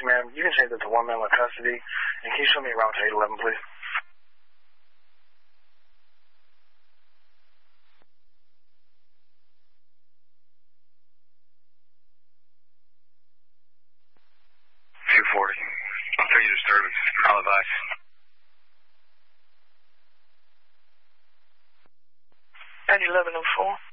ma'am. You can change it to 1 man with custody. And can you show me around to 811, please? I'll tell you disturbance. I'll advise. 1104.